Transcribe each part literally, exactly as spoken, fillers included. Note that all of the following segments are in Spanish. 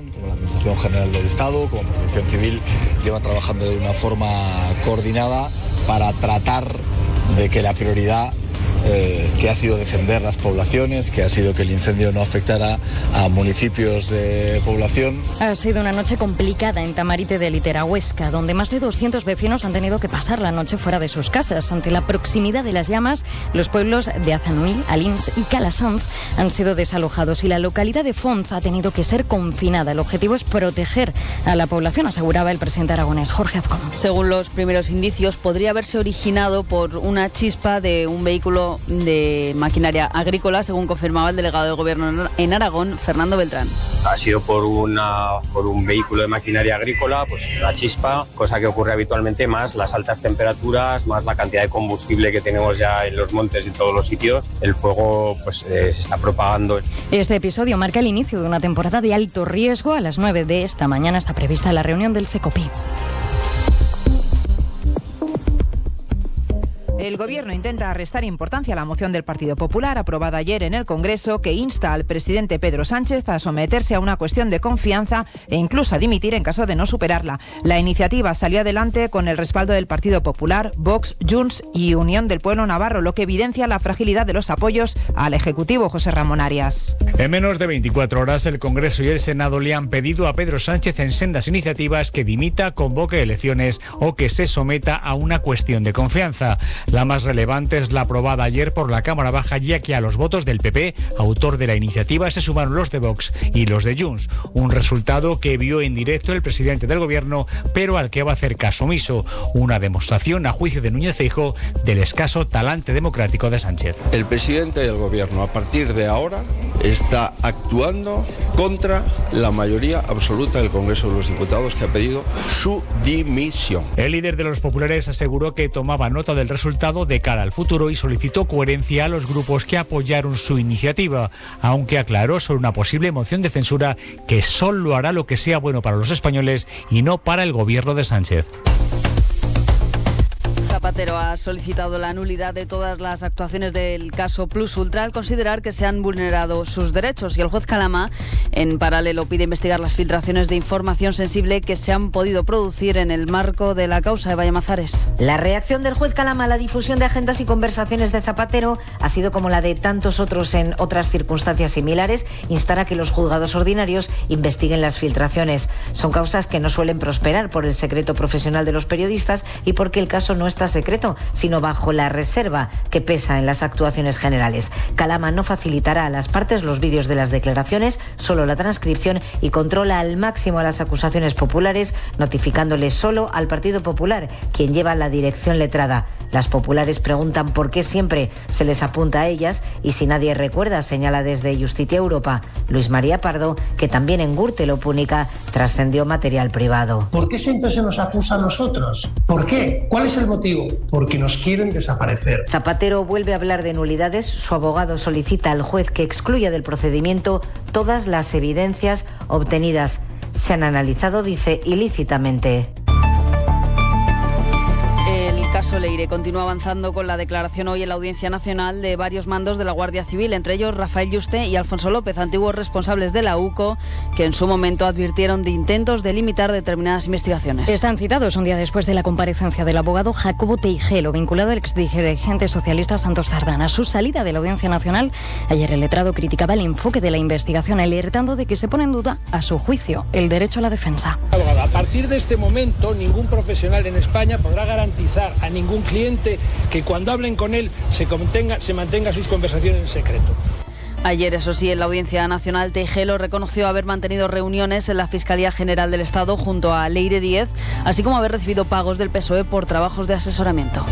como la Administración General del Estado, como Protección Civil, llevan trabajando de una forma coordinada para tratar de que la prioridad Eh, que ha sido defender las poblaciones, que ha sido que el incendio no afectara a municipios de población. Ha sido una noche complicada en Tamarite de Litera, Huesca, donde más de doscientos vecinos han tenido que pasar la noche fuera de sus casas. Ante la proximidad de las llamas, los pueblos de Azanuil, Alins y Calasanz han sido desalojados y la localidad de Fonz ha tenido que ser confinada. El objetivo es proteger a la población, aseguraba el presidente aragonés, Jorge Azcón. Según los primeros indicios, podría haberse originado por una chispa de un vehículo de maquinaria agrícola, según confirmaba el delegado de Gobierno en Aragón, Fernando Beltrán. Ha sido por, una, por un vehículo de maquinaria agrícola, pues la chispa, cosa que ocurre habitualmente, más las altas temperaturas, más la cantidad de combustible que tenemos ya en los montes y en todos los sitios. El fuego pues eh, se está propagando. Este episodio marca el inicio de una temporada de alto riesgo. A las nueve de esta mañana está prevista la reunión del CECOPI. El Gobierno intenta restar importancia a la moción del Partido Popular aprobada ayer en el Congreso que insta al presidente Pedro Sánchez a someterse a una cuestión de confianza e incluso a dimitir en caso de no superarla. La iniciativa salió adelante con el respaldo del Partido Popular, Vox, Junts y Unión del Pueblo Navarro, lo que evidencia la fragilidad de los apoyos al Ejecutivo. José Ramón Arias. En menos de veinticuatro horas, el Congreso y el Senado le han pedido a Pedro Sánchez en sendas iniciativas que dimita, convoque elecciones o que se someta a una cuestión de confianza. La más relevante es la aprobada ayer por la Cámara Baja, ya que a los votos del P P, autor de la iniciativa, se sumaron los de Vox y los de Junts. Un resultado que vio en directo el presidente del Gobierno, pero al que va a hacer caso omiso. Una demostración, a juicio de Núñez Feijóo, del escaso talante democrático de Sánchez. El presidente del Gobierno, a partir de ahora, está actuando contra la mayoría absoluta del Congreso de los Diputados, que ha pedido su dimisión. El líder de los populares aseguró que tomaba nota del resultado de cara al futuro y solicitó coherencia a los grupos que apoyaron su iniciativa, aunque aclaró sobre una posible moción de censura que solo hará lo que sea bueno para los españoles y no para el gobierno de Sánchez. Zapatero ha solicitado la nulidad de todas las actuaciones del caso Plus Ultra al considerar que se han vulnerado sus derechos, y el juez Calama, en paralelo, pide investigar las filtraciones de información sensible que se han podido producir en el marco de la causa de Vallamazares. La reacción del juez Calama a la difusión de agendas y conversaciones de Zapatero ha sido como la de tantos otros en otras circunstancias similares: instar a que los juzgados ordinarios investiguen las filtraciones. Son causas que no suelen prosperar por el secreto profesional de los periodistas y porque el caso no está secreto, sino bajo la reserva que pesa en las actuaciones generales. Calama no facilitará a las partes los vídeos de las declaraciones, solo la transcripción, y controla al máximo a las acusaciones populares, notificándole solo al Partido Popular, quien lleva la dirección letrada. Las populares preguntan por qué siempre se les apunta a ellas y si nadie recuerda, señala desde Justicia Europa Luis María Pardo, que también en Gürtel o Púnica trascendió material privado. ¿Por qué siempre se nos acusa a nosotros? ¿Por qué? ¿Cuál es el motivo? Porque nos quieren desaparecer. Zapatero vuelve a hablar de nulidades. Su abogado solicita al juez que excluya del procedimiento todas las evidencias obtenidas. Se han analizado, dice, ilícitamente. El caso Leire continúa avanzando con la declaración hoy en la Audiencia Nacional de varios mandos de la Guardia Civil, entre ellos Rafael Yuste y Alfonso López, antiguos responsables de la U C O, que en su momento advirtieron de intentos de limitar determinadas investigaciones. Están citados un día después de la comparecencia del abogado Jacobo Teijelo, vinculado al exdirigente socialista Santos Zardán. A su salida de la Audiencia Nacional, ayer el letrado criticaba el enfoque de la investigación, alertando de que se pone en duda, a su juicio, el derecho a la defensa. A partir de este momento, ningún profesional en España podrá garantizar a ningún cliente que cuando hablen con él se, contenga, se mantenga sus conversaciones en secreto. Ayer, eso sí, en la Audiencia Nacional, Teijelo reconoció haber mantenido reuniones en la Fiscalía General del Estado junto a Leire Díez, así como haber recibido pagos del P S O E por trabajos de asesoramiento.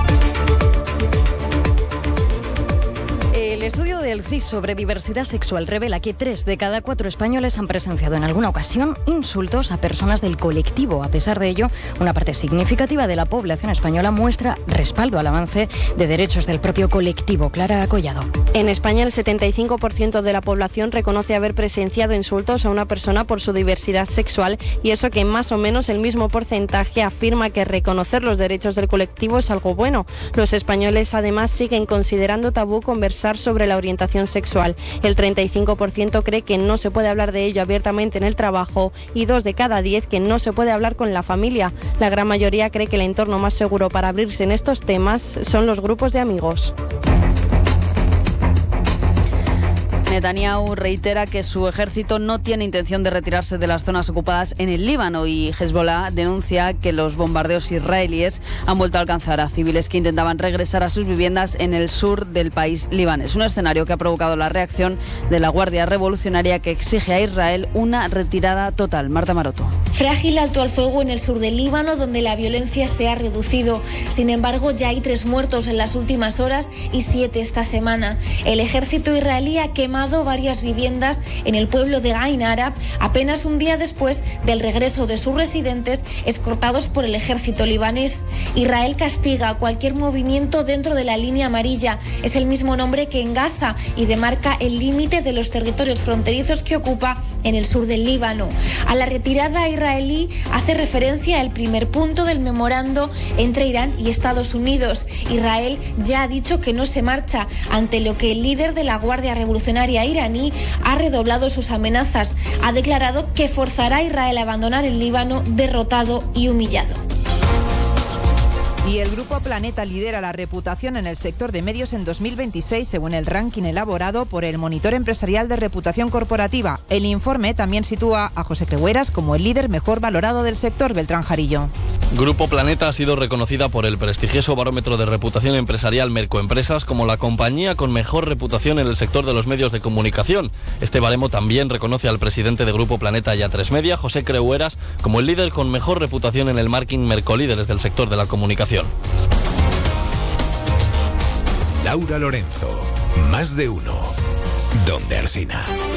El estudio del C I S sobre diversidad sexual revela que tres de cada cuatro españoles han presenciado en alguna ocasión insultos a personas del colectivo. A pesar de ello, una parte significativa de la población española muestra respaldo al avance de derechos del propio colectivo. Clara Collado. En España, el setenta y cinco por ciento de la población reconoce haber presenciado insultos a una persona por su diversidad sexual, y eso que más o menos el mismo porcentaje afirma que reconocer los derechos del colectivo es algo bueno. Los españoles además siguen considerando tabú conversar sobre sobre la orientación sexual. El treinta y cinco por ciento cree que no se puede hablar de ello abiertamente en el trabajo y dos de cada diez que no se puede hablar con la familia. La gran mayoría cree que el entorno más seguro para abrirse en estos temas son los grupos de amigos. Netanyahu reitera que su ejército no tiene intención de retirarse de las zonas ocupadas en el Líbano y Hezbollah denuncia que los bombardeos israelíes han vuelto a alcanzar a civiles que intentaban regresar a sus viviendas en el sur del país libanés. Un escenario que ha provocado la reacción de la Guardia Revolucionaria que exige a Israel una retirada total. Marta Maroto. Frágil alto al fuego en el sur del Líbano, donde la violencia se ha reducido. Sin embargo, ya hay tres muertos en las últimas horas y siete esta semana. El ejército israelí ha quemado varias viviendas en el pueblo de Ain Arab apenas un día después del regreso de sus residentes escoltados por el ejército libanés. Israel castiga cualquier movimiento dentro de la línea amarilla. Es el mismo nombre que en Gaza y demarca el límite de los territorios fronterizos que ocupa en el sur del Líbano. A la retirada israelí hace referencia el primer punto del memorando entre Irán y Estados Unidos. Israel ya ha dicho que no se marcha, ante lo que el líder de la Guardia Revolucionaria iraní ha redoblado sus amenazas. Ha declarado que forzará a Israel a abandonar el Líbano derrotado y humillado. Y el Grupo Planeta lidera la reputación en el sector de medios en dos mil veintiséis, según el ranking elaborado por el Monitor Empresarial de Reputación Corporativa. El informe también sitúa a José Crehueras como el líder mejor valorado del sector. Beltrán Jarillo. Grupo Planeta ha sido reconocida por el prestigioso barómetro de reputación empresarial Mercoempresas como la compañía con mejor reputación en el sector de los medios de comunicación. Este baremo también reconoce al presidente de Grupo Planeta y A tres Media, José Crehueras, como el líder con mejor reputación en el ranking Mercolíderes del sector de la comunicación. Laura Lorenzo, más de uno, donde Alsina.